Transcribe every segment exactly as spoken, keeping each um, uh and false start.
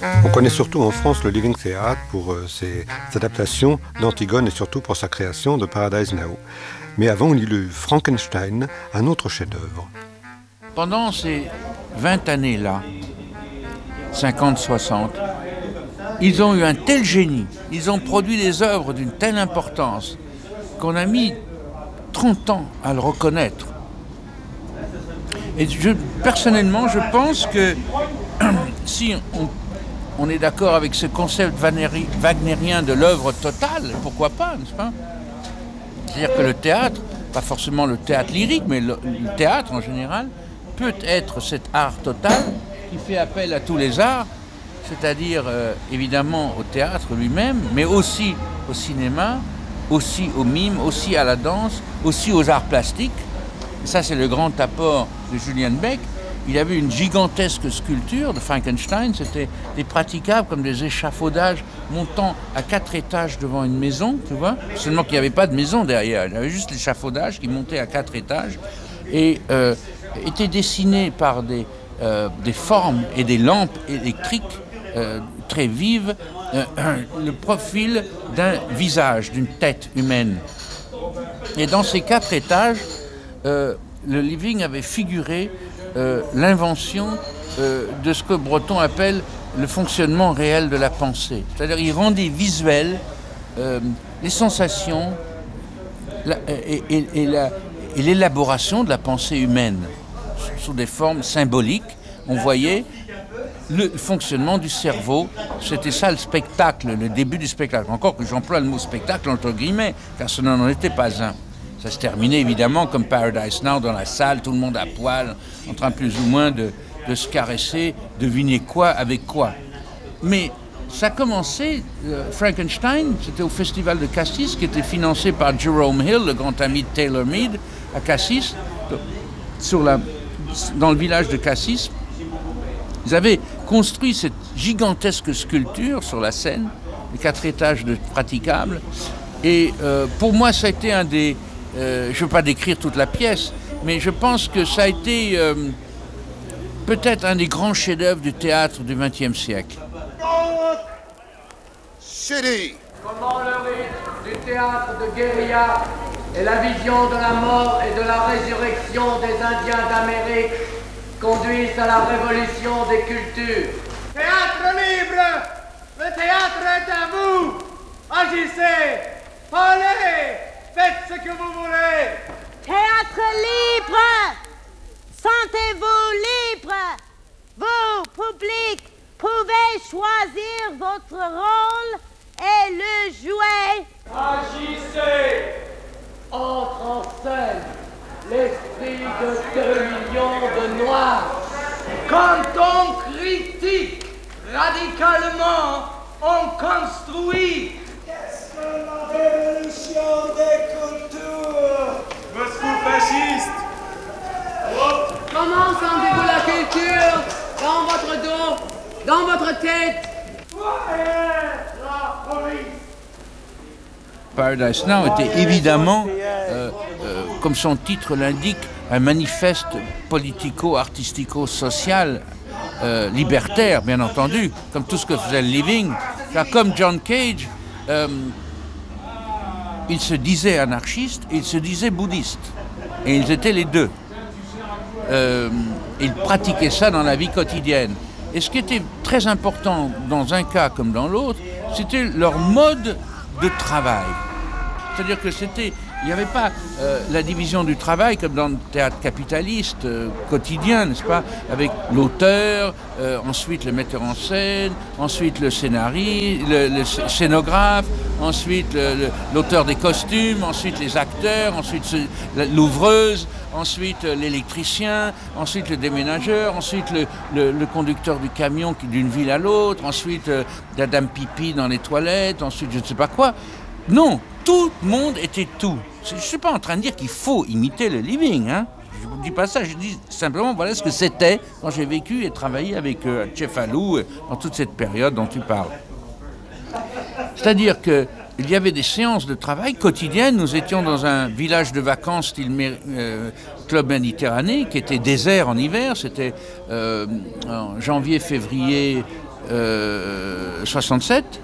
On connaît surtout en France le Living Theatre pour euh, ses adaptations d'Antigone et surtout pour sa création de Paradise Now. Mais avant, il y eut Frankenstein, un autre chef-d'œuvre. Pendant ces vingt années-là, cinquante soixante, ils ont eu un tel génie, ils ont produit des œuvres d'une telle importance qu'on a mis trente ans à le reconnaître. Et je, personnellement, je pense que si on, on est d'accord avec ce concept wagnérien de l'œuvre totale, pourquoi pas, n'est-ce pas ? C'est-à-dire que le théâtre, pas forcément le théâtre lyrique, mais le, le théâtre en général, peut être cet art total qui fait appel à tous les arts, c'est-à-dire euh, évidemment au théâtre lui-même, mais aussi au cinéma, aussi au mime, aussi à la danse, aussi aux arts plastiques. Et ça, c'est le grand apport de Julian Beck. Il avait une gigantesque sculpture de Frankenstein, c'était des praticables comme des échafaudages montant à quatre étages devant une maison, tu vois, seulement qu'il n'y avait pas de maison derrière, il y avait juste l'échafaudage qui montait à quatre étages et euh, était dessiné par des, euh, des formes et des lampes électriques euh, très vives, euh, le profil d'un visage, d'une tête humaine. Et dans ces quatre étages, euh, le Living avait figuré Euh, l'invention euh, de ce que Breton appelle le fonctionnement réel de la pensée. C'est-à-dire il rendait visuel euh, les sensations la, et, et, et, la, et l'élaboration de la pensée humaine sous des formes symboliques. On voyait le fonctionnement du cerveau. C'était ça le spectacle, le début du spectacle. Encore que j'emploie le mot spectacle entre guillemets, car ce n'en était pas un. Ça se terminait évidemment comme Paradise Now dans la salle, tout le monde à poil, en train plus ou moins de, de se caresser, deviner quoi avec quoi. Mais ça a commencé, euh, Frankenstein, c'était au festival de Cassis, qui était financé par Jerome Hill, le grand ami de Taylor Mead, à Cassis, sur la, dans le village de Cassis. Ils avaient construit cette gigantesque sculpture sur la scène, les quatre étages de praticables. Et euh, pour moi, ça a été un des... Euh, je ne veux pas décrire toute la pièce, mais je pense que ça a été euh, peut-être un des grands chefs-d'œuvre du théâtre du vingtième siècle. City. Comment le rythme du théâtre de guérilla et la vision de la mort et de la résurrection des Indiens d'Amérique conduisent à la révolution des cultures. Théâtre libre, le théâtre est à vous. Agissez, parlez. Faites ce que vous voulez. Théâtre libre. Sentez-vous libre. Vous, public, pouvez choisir votre rôle et le jouer. Agissez. Entre en scène l'esprit de deux millions de Noirs. Quand on critique radicalement, on construit. Qu'est-ce que la révolution des cultures? Moscou fasciste. Oh. Comment sentez-vous la culture dans votre dos, dans votre tête? La police. Paradise Now était évidemment, euh, euh, comme son titre l'indique, un manifeste politico-artistico-social euh, libertaire, bien entendu, comme tout ce que faisait le Living. Car comme John Cage, euh, il se disait anarchiste et il se disait bouddhiste. Et ils étaient les deux. Euh, ils pratiquaient ça dans la vie quotidienne. Et ce qui était très important dans un cas comme dans l'autre, c'était leur mode de travail. C'est-à-dire que c'était, il n'y avait pas euh, la division du travail comme dans le théâtre capitaliste euh, quotidien, n'est-ce pas, avec l'auteur, euh, ensuite le metteur en scène, ensuite le scénariste, le, le scénographe, ensuite le, le, l'auteur des costumes, ensuite les acteurs, ensuite l'ouvreuse, ensuite l'électricien, ensuite le déménageur, ensuite le, le, le conducteur du camion qui d'une ville à l'autre, ensuite euh, la dame pipi dans les toilettes, ensuite je ne sais pas quoi. Non, tout le monde était tout. Je ne suis pas en train de dire qu'il faut imiter le Living, hein. Je ne vous dis pas ça, je dis simplement voilà ce que c'était quand j'ai vécu et travaillé avec euh, Cefalù dans toute cette période dont tu parles. C'est-à-dire qu'il y avait des séances de travail quotidiennes. Nous étions dans un village de vacances style euh, Club Méditerranée qui était désert en hiver. C'était euh, en janvier, février euh, soixante-sept.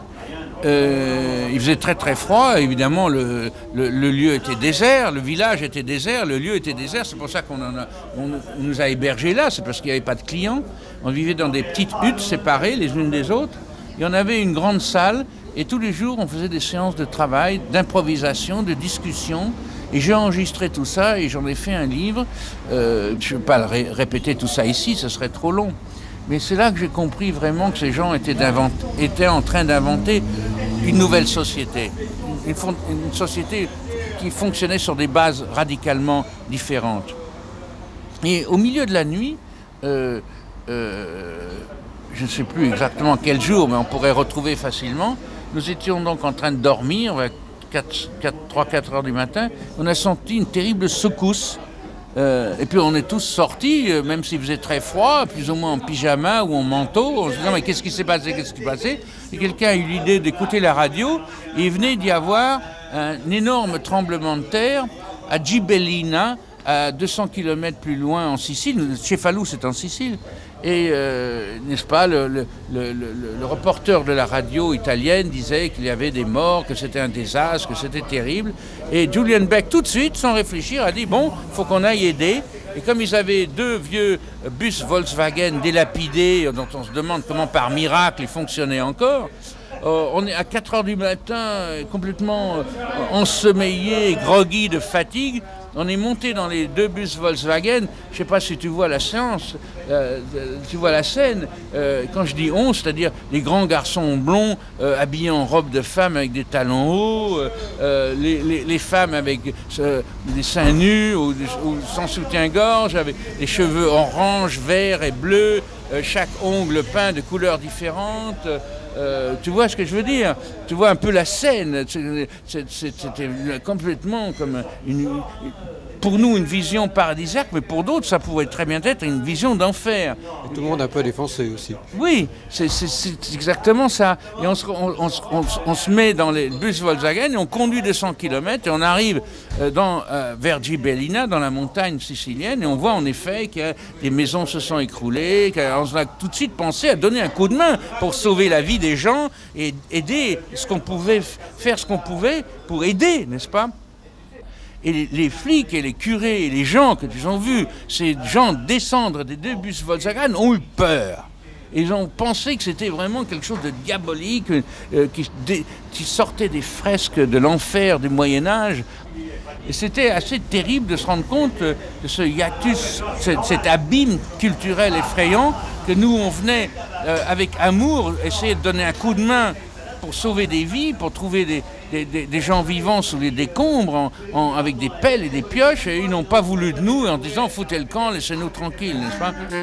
Euh, il faisait très très froid, évidemment le, le, le lieu était désert, le village était désert, le lieu était désert, c'est pour ça qu'on en a, on, on nous a hébergés là, c'est parce qu'il n'y avait pas de clients. On vivait dans des petites huttes séparées les unes des autres. Il y en avait une grande salle et tous les jours on faisait des séances de travail, d'improvisation, de discussion. Et j'ai enregistré tout ça et j'en ai fait un livre. Euh, je ne vais pas le ré- répéter tout ça ici, ce serait trop long. Mais c'est là que j'ai compris vraiment que ces gens étaient, étaient en train d'inventer une nouvelle société. Une, fon- une société qui fonctionnait sur des bases radicalement différentes. Et au milieu de la nuit, euh, euh, je ne sais plus exactement quel jour, mais on pourrait retrouver facilement, nous étions donc en train de dormir, vers trois quatre heures du matin, on a senti une terrible secousse. Euh, et puis on est tous sortis, euh, même s'il faisait très froid, plus ou moins en pyjama ou en manteau. On se disait, mais qu'est-ce qui s'est passé, qu'est-ce qui s'est passé? Et quelqu'un a eu l'idée d'écouter la radio, et il venait d'y avoir un énorme tremblement de terre à Gibellina, à deux cents kilomètres plus loin en Sicile. Cefalù, c'est en Sicile. Et, euh, n'est-ce pas, le, le, le, le, le reporter de la radio italienne disait qu'il y avait des morts, que c'était un désastre, que c'était terrible. Et Julian Beck, tout de suite, sans réfléchir, a dit, bon, il faut qu'on aille aider. Et comme ils avaient deux vieux bus Volkswagen délapidés, dont on se demande comment par miracle ils fonctionnaient encore, euh, on est à quatre heures du matin, complètement euh, ensommeillé, groggy de fatigue. On est monté dans les deux bus Volkswagen. Je ne sais pas si tu vois la séance, euh, tu vois la scène. Euh, quand je dis on, c'est-à-dire les grands garçons blonds euh, habillés en robe de femme avec des talons hauts, euh, les, les, les femmes avec euh, des seins nus ou, ou sans soutien-gorge, avec les cheveux orange, vert et bleu, euh, chaque ongle peint de couleurs différentes. Euh, tu vois ce que je veux dire? Tu vois un peu la scène. C'était complètement comme une, pour nous une vision paradisiaque, mais pour d'autres ça pourrait très bien être une vision d'enfer. Et tout le monde un peu défoncé aussi. Oui, c'est exactement ça. Et on se, on, on, on, on se met dans les bus Volkswagen et on conduit deux cents kilomètres et on arrive dans, euh, vers Gibellina, dans la montagne sicilienne, et on voit en effet que des maisons se sont écroulées, qu'on a tout de suite pensé à donner un coup de main pour sauver la vie des gens et aider ce qu'on pouvait faire, ce qu'on pouvait pour aider, n'est-ce pas? Et les, les flics et les curés et les gens que tu as vus, ces gens descendre des deux bus Volkswagen ont eu peur. Ils ont pensé que c'était vraiment quelque chose de diabolique, euh, qui, des, qui sortait des fresques de l'enfer du Moyen-Âge. Et c'était assez terrible de se rendre compte de ce hiatus, cet, cet abîme culturel effrayant, que nous, on venait euh, avec amour essayer de donner un coup de main pour sauver des vies, pour trouver des, des, des, des gens vivants sous les décombres, en, en, avec des pelles et des pioches, et ils n'ont pas voulu de nous en disant « foutez le camp, laissez-nous tranquilles », n'est-ce pas ?